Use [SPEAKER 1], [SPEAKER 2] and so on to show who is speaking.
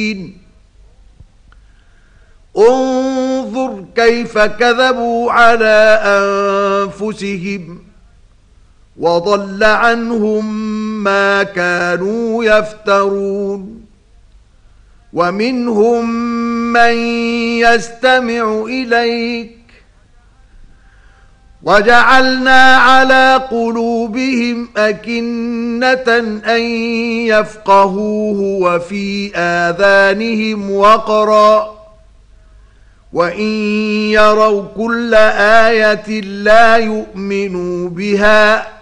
[SPEAKER 1] انظر كيف كذبوا على أنفسهم وضل عنهم ما كانوا يفترون ومنهم من يستمع إليك وجعلنا على قلوبهم أكنة أن يفقهوه وفي آذانهم وقرا وإن يروا كل آية لا يؤمنوا بها